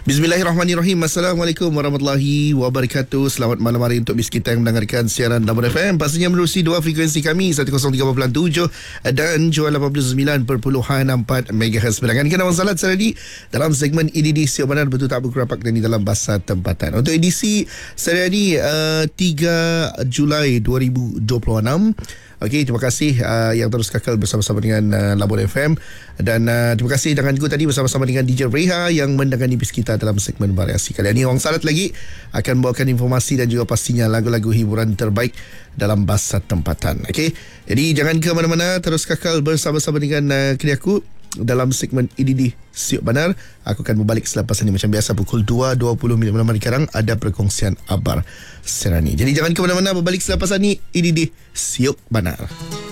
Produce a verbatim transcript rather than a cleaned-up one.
Bismillahirrahmanirrahim. Assalamualaikum warahmatullahi wabarakatuh. Selamat malam hari untuk bis kita yang mendengarkan siaran Dabur F M. Pastinya menerusi dua frekuensi kami, seratus tiga perpuluhan tujuh dan juga lapan puluh sembilan perpuluhan empat megahertz. Mendengarkan kita Abang Salat Saradi dalam segmen edisi Siok Benar Betul Tak Berkerapak dan di dalam bahasa tempatan. Untuk edisi Saradi uh, tiga Julai dua ribu dua puluh enam. Okey, terima kasih uh, yang terus kekal bersama-sama dengan uh, Labor F M. Dan uh, terima kasih denganku tadi bersama-sama dengan D J Reha yang mendengani bis kita dalam segmen variasi. Kali ini Orang Salat lagi akan membawakan informasi dan juga pastinya lagu-lagu hiburan terbaik dalam bahasa tempatan. Okey, jadi jangan ke mana-mana, terus kekal bersama-sama dengan uh, kini aku dalam segmen E D D Siok Benar. Aku akan berbalik selepas ini macam biasa pukul dua dua puluh minit malam hari sekarang ada perkongsian Abar Serani. Jadi jangan ke mana-mana, berbalik selepas ini E D D Siok Benar.